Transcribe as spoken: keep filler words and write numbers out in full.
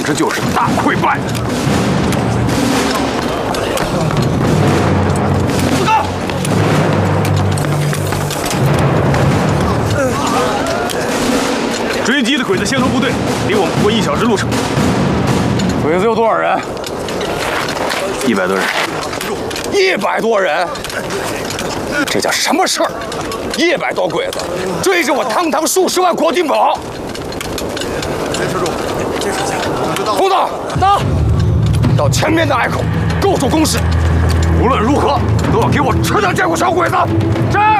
之就是大溃败。四高，追击的鬼子先头部队离我们不过一小时路程。鬼子有多少人？一百多人。 一百多人，这叫什么事儿？一百多鬼子追着我堂堂数十万国军跑。坚持住，坚持下。空子，到，到前面的隘口，构筑工事。无论如何都要给我吃掉这股小鬼子！战！